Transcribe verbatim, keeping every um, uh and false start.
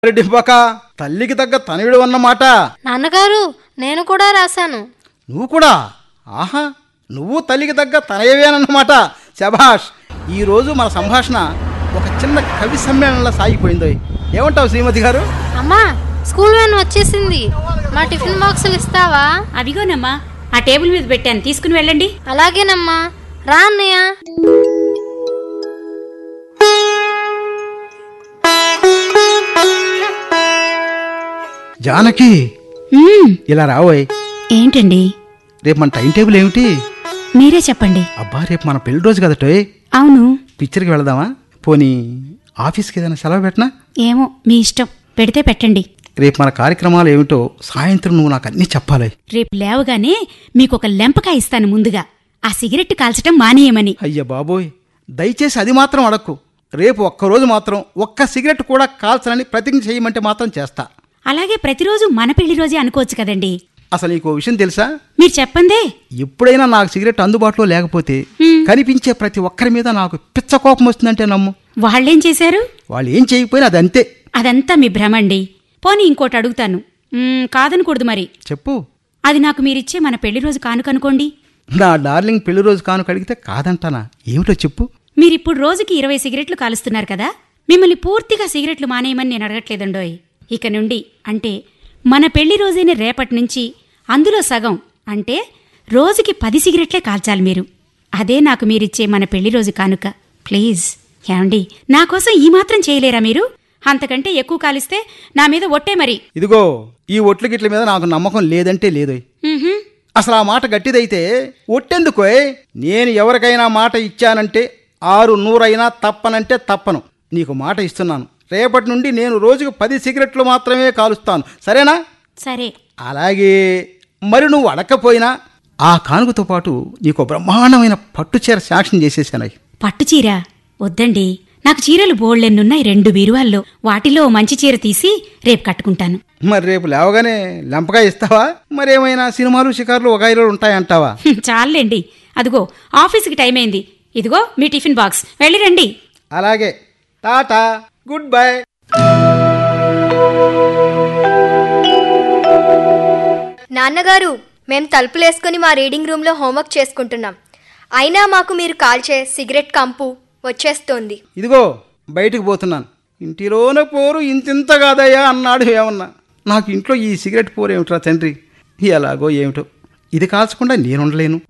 డిబ్బక తల్లికి తగ్గ తనయుడు అన్నమాట. నాన్నగారు నేను కూడా రాశాను. నువ్వు కూడా? ఆహా, నువ్వు తల్లికి తగ్గ తనయవేనన్నమాట. శభాష్. ఈరోజు మన సంభాషణ ఒక చిన్న కవి సమ్మేళనంలో సాగిపోయింది. ఏమంటావు శ్రీమతి గారు? అమ్మా, స్కూల్ వ్యాన్ వచ్చేసింది. మా టిఫిన్ బాక్సులు ఇస్తావా? అవిగోనమ్మా, ఆ టేబుల్ మీద పెట్టాను, తీసుకుని వెళ్ళండి. అలాగేనమ్మా. రా అన్నయ్య. జానకి, ఇలా రావోయ్. ఏంటండి? రేపు మన టైం టేబుల్ ఏమిటి? మీరే చెప్పండి. అబ్బా, రేపు మన పెళ్లి రోజు కదటోయ్. అవును. పిక్చర్కి వెళదామా? పోనీ ఆఫీస్కి ఏదైనా సెలవు పెట్టనా? ఏమో, మీ ఇష్టం, పెడితే పెట్టండి. రేపు మన కార్యక్రమాలు ఏమిటో సాయంత్రం నువ్వు నాకు అన్నీ చెప్పాలి. రేపు లేవగానే మీకు ఒక లెంపకాయ ఇస్తాను ముందుగా, ఆ సిగరెట్ కాల్చటం మానేయమని. అయ్య బాబోయ్, దయచేసి అది మాత్రం అడక్కు. రేపు ఒక్కరోజు మాత్రం ఒక్క సిగరెట్ కూడా కాల్చనని ప్రతిజ్ఞ చేయమంటే మాత్రం చేస్తా. అలాగే ప్రతిరోజు మన పెళ్లి రోజే అనుకోవచ్చు కదండి. అసలు నీకు విషయం తెలుసా? మీరు చెప్పందే. ఎప్పుడైనా నాకు సిగరెట్ అందుబాటులో లేకపోతే కనిపించే ప్రతి ఒక్కరి మీద నాకు పిచ్చ కోపం వస్తుందంటే నమ్ము. వాళ్ళేం చేశారు? వాళ్ళు ఏం చేయకపోయినా అది అంతే. అదంతా మీ భ్రమండి. పోనీ ఇంకోటి అడుగుతాను, మ్మ్, కాదనకూడదు మరి. చెప్పు. అది నాకు మీరిచ్చే మన పెళ్లి రోజు కానుకనుకోండి. నా డార్లింగ్ పెళ్లి రోజు కానుక అడిగితే కాదంటానా? ఏమిటో చెప్పు. మీరిప్పుడు రోజుకి ఇరవై సిగరెట్లు కాలుస్తున్నారు కదా, మిమ్మల్ని పూర్తిగా సిగరెట్లు మానేయమని నేను అడగట్లేదండోయ్. ఇక నుండి అంటే మన పెళ్లి రోజైన రేపటి నుంచి అందులో సగం అంటే రోజుకి పది సిగరెట్లే కాల్చాలి మీరు. అదే నాకు మీరిచ్చే మన పెళ్లి రోజు కానుక. ప్లీజ్. ఏమండి, నా కోసం ఈ మాత్రం చేయలేరా మీరు? అంతకంటే ఎక్కువ కాలిస్తే నా మీద ఒట్టే మరి. ఇదిగో, ఈ ఒట్లు గిట్ల మీద నాకు నమ్మకం లేదంటే లేదోయ్. అసలు ఆ మాట గట్టిదైతే ఒట్టెందుకోయ్? నేను ఎవరికైనా మాట ఇచ్చానంటే ఆరు నూరైనా తప్పనంటే తప్పను. నీకు మాట ఇస్తున్నాను. రేపటి నుండి నేను రోజుకు పది సిగరెట్లు మాత్రమే కాలుస్తాను, సరేనా? సరే. అలాగే. మరి నువ్వు అడక్కపోయినా ఆ కానుకతో పాటు నీకు బ్రహ్మాండమైన పట్టు చీర శాంక్షన్ చేసేసాను. పట్టు చీర వద్దండి, నాకు చీరలు బోళ్ళెన్నున్నాయి రెండు బీరువాల్లో. వాటిలో మంచి చీర తీసి రేపు కట్టుకుంటాను. మరి రేపు లేవగానే లెంపగా ఇస్తావా? మరేమైనా సినిమాలు షికార్లు ఒక ఐరోలు ఉంటాయంటావా? చాలండి. అదిగో ఆఫీస్కి టైం అయింది. ఇదిగో మీ టిఫిన్ బాక్స్, వెళ్ళి రండి. అలాగే. Tata, good bye. నాన్నగారు, మేం తలుపులేసుకుని మా రీడింగ్ రూమ్లో హోంవర్క్ చేసుకుంటున్నాం. అయినా మాకు మీరు కాల్చే సిగరెట్ కంపు వచ్చేస్తోంది. ఇదిగో బయటికి పోతున్నాను. ఇంటిలోనే పోరు ఇంతింత కాదయ్యా అన్నాడు ఏమన్నా. నాకు ఇంట్లో ఈ సిగరెట్ పోరు ఏమిట్రా తండ్రి? ఎలాగో ఏమిటో, ఇది కాల్చకుండా నేనుండలేను.